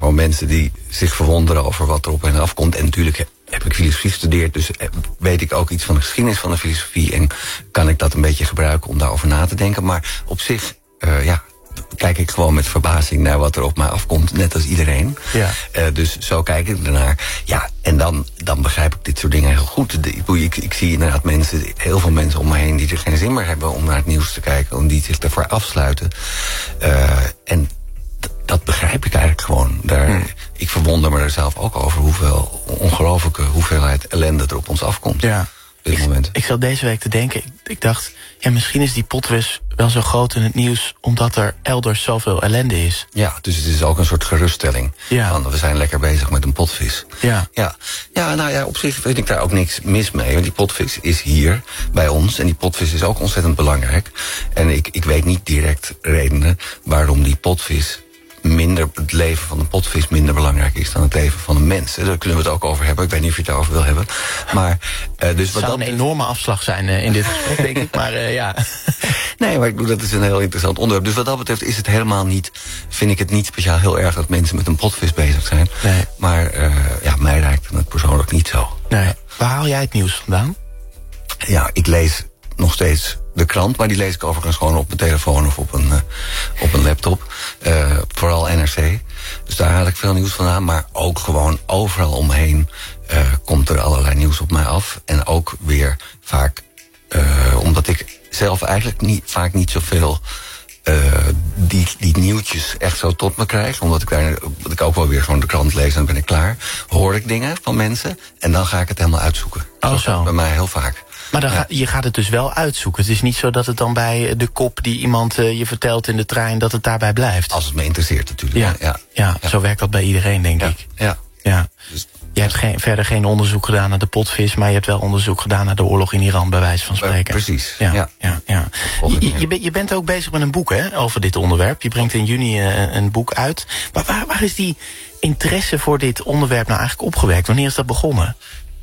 gewoon mensen die zich verwonderen over wat er op hen afkomt. En natuurlijk heb ik filosofie gestudeerd, dus weet ik ook iets van de geschiedenis van de filosofie. En kan ik dat een beetje gebruiken om daarover na te denken. Maar op zich, kijk ik gewoon met verbazing naar wat er op mij afkomt. Net als iedereen. Ja. Dus zo kijk ik ernaar. Ja, en dan begrijp ik dit soort dingen heel goed. Ik zie inderdaad heel veel mensen om me heen die er geen zin meer hebben om naar het nieuws te kijken. Om die zich daarvoor afsluiten. En dat begrijp ik eigenlijk gewoon. Ik verwonder me er zelf ook over hoeveel ongelofelijke hoeveelheid ellende er op ons afkomt. Ja. Ik zat deze week te denken, ik dacht, misschien is die potwis wel zo groot in het nieuws omdat er elders zoveel ellende is. Ja, dus het is ook een soort geruststelling. Ja. Want we zijn lekker bezig met een potvis. Ja, op zich vind ik daar ook niks mis mee. Want die potvis is hier bij ons en die potvis is ook ontzettend belangrijk. En ik weet niet direct redenen waarom die potvis het leven van een potvis minder belangrijk is dan het leven van een mens. Daar kunnen we het ook over hebben. Ik weet niet of je het daarover wil hebben. Maar, dus het zou een enorme afslag zijn in dit gesprek, denk ik. Maar Nee, maar dat is een heel interessant onderwerp. Dus wat dat betreft is het helemaal niet, vind ik het niet speciaal heel erg dat mensen met een potvis bezig zijn. Nee. Maar mij raakt het persoonlijk niet zo. Nee. Waar haal jij het nieuws vandaan? Ja, ik lees nog steeds de krant, maar die lees ik overigens gewoon op mijn telefoon of op een laptop. Vooral NRC. Dus daar haal ik veel nieuws vandaan. Maar ook gewoon overal omheen komt er allerlei nieuws op mij af. En ook weer vaak, omdat ik zelf eigenlijk vaak niet zoveel die nieuwtjes echt zo tot me krijg. Omdat ik ook wel weer gewoon de krant lees en dan ben ik klaar. Hoor ik dingen van mensen en dan ga ik het helemaal uitzoeken. Oh, zo. Bij mij heel vaak. Maar je gaat het dus wel uitzoeken. Het is niet zo dat het dan bij de kop die iemand je vertelt in de trein, dat het daarbij blijft. Als het me interesseert natuurlijk. Ja, zo werkt dat bij iedereen, denk ik. Ja. Dus, je hebt verder geen onderzoek gedaan naar de potvis, maar je hebt wel onderzoek gedaan naar de oorlog in Iran, bij wijze van spreken. Precies. Ja. Je bent ook bezig met een boek over dit onderwerp. Je brengt in juni een boek uit. Maar waar is die interesse voor dit onderwerp nou eigenlijk opgewekt? Wanneer is dat begonnen?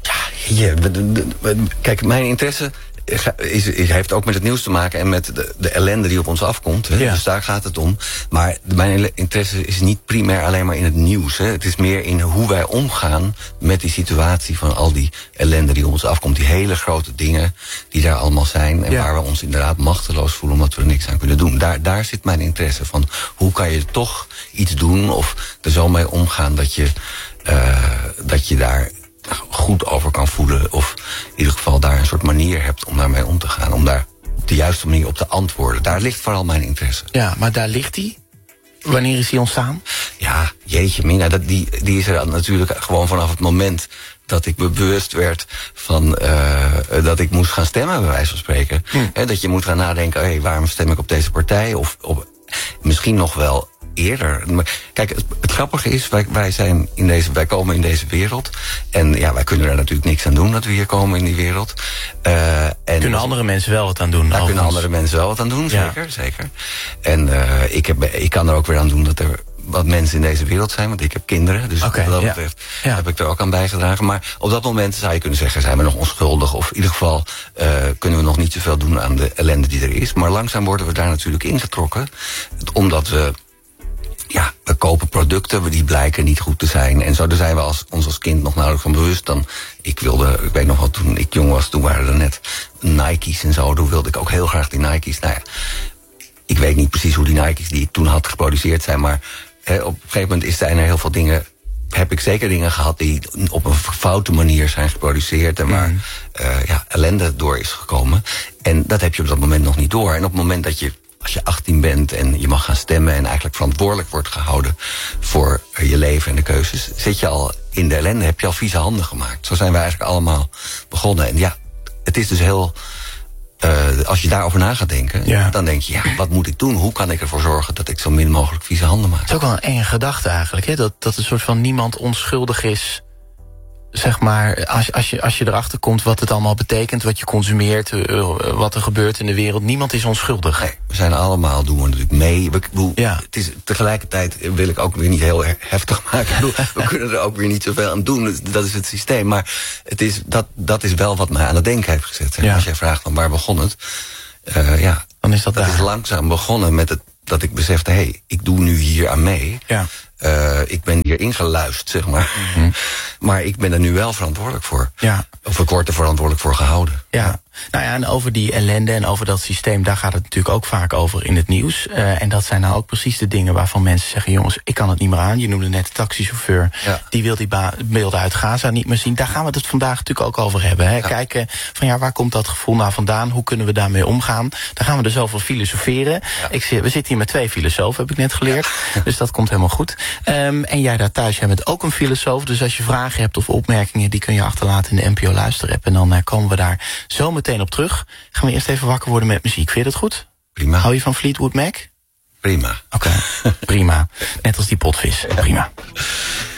Kijk, mijn interesse heeft ook met het nieuws te maken en met de ellende die op ons afkomt. Hè? Ja. Dus daar gaat het om. Maar mijn interesse is niet primair alleen maar in het nieuws. Hè? Het is meer in hoe wij omgaan met die situatie van al die ellende die op ons afkomt. Die hele grote dingen die daar allemaal zijn. En waar we ons inderdaad machteloos voelen omdat we er niks aan kunnen doen. Daar zit mijn interesse van. Hoe kan je toch iets doen of er zo mee omgaan dat je daar goed over kan voelen. Of in ieder geval daar een soort manier hebt om daarmee om te gaan. Om daar op de juiste manier op te antwoorden. Daar ligt vooral mijn interesse. Ja, maar daar ligt die? Wanneer is die ontstaan? Ja, jeetje mina, die is er natuurlijk gewoon vanaf het moment dat ik me bewust werd van dat ik moest gaan stemmen, bij wijze van spreken. Dat je moet gaan nadenken, waarom stem ik op deze partij? Of misschien nog wel eerder. Kijk, het grappige is, wij komen in deze wereld. En wij kunnen er natuurlijk niks aan doen dat we hier komen in die wereld. Kunnen andere mensen wel wat aan doen? Daar kunnen andere mensen wel wat aan doen, zeker. En ik kan er ook weer aan doen dat er wat mensen in deze wereld zijn, want ik heb kinderen. Dus wat dat betreft heb ik er ook aan bijgedragen. Maar op dat moment zou je kunnen zeggen, zijn we nog onschuldig. Of in ieder geval kunnen we nog niet zoveel doen aan de ellende die er is. Maar langzaam worden we daar natuurlijk ingetrokken. Omdat we kopen producten die blijken niet goed te zijn. En zo, daar zijn we ons als kind nog nauwelijks van bewust. Ik weet nog wel, toen ik jong was, toen waren er net Nike's en zo. Toen wilde ik ook heel graag die Nike's. Ik weet niet precies hoe die Nike's die ik toen had geproduceerd zijn. Maar op een gegeven moment zijn er heel veel dingen. Heb ik zeker dingen gehad die op een foute manier zijn geproduceerd. En waar ellende door is gekomen. En dat heb je op dat moment nog niet door. En op het moment dat als je 18 bent en je mag gaan stemmen en eigenlijk verantwoordelijk wordt gehouden voor je leven en de keuzes, zit je al in de ellende, heb je al vieze handen gemaakt. Zo zijn we eigenlijk allemaal begonnen. En het is dus heel, als je daarover na gaat denken, dan denk je, wat moet ik doen? Hoe kan ik ervoor zorgen dat ik zo min mogelijk vieze handen maak? Het is ook wel een enge gedachte eigenlijk, hè? Dat een soort van niemand onschuldig is. Zeg maar, als je erachter komt wat het allemaal betekent, wat je consumeert, wat er gebeurt in de wereld. Niemand is onschuldig. Nee, we zijn allemaal, doen we natuurlijk mee. Het is, tegelijkertijd wil ik ook weer niet heel heftig maken. We kunnen er ook weer niet zoveel aan doen. Dat is het systeem. Maar dat is wel wat mij aan het denken heeft gezet. Als jij vraagt van waar begon het? Dan is dat is langzaam begonnen met dat ik besefte, ik doe nu hier aan mee. Ja. Ik ben hier ingeluisterd, zeg maar. Maar ik ben er nu wel verantwoordelijk voor. Ja. Of ik word er verantwoordelijk voor gehouden. Ja. Nou ja, en over die ellende en over dat systeem, daar gaat het natuurlijk ook vaak over in het nieuws. En dat zijn nou ook precies de dingen waarvan mensen zeggen, jongens, ik kan het niet meer aan. Je noemde net de taxichauffeur, die wil die beelden uit Gaza niet meer zien. Daar gaan we het vandaag natuurlijk ook over hebben. Hè? Ja. Kijken van waar komt dat gevoel nou vandaan? Hoe kunnen we daarmee omgaan? Daar gaan we dus over filosoferen. Ja. We zitten hier met 2 filosofen, heb ik net geleerd. Ja. Dus dat komt helemaal goed. En jij daar thuis, jij bent ook een filosoof. Dus als je vragen hebt of opmerkingen, die kun je achterlaten in de NPO Luister-app. En dan komen we daar zo meteen op terug. Gaan we eerst even wakker worden met muziek. Vind je dat goed? Prima. Hou je van Fleetwood Mac? Prima. Oké, prima. Net als die potvis. Prima.